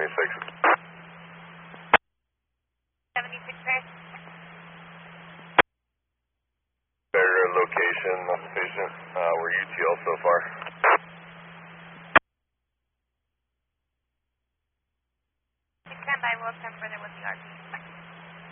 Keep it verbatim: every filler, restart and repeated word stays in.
seventy-six. seventy-six there. Better location of the patient. Uh, we're U T L so far. Stand by, we'll send further with the R P.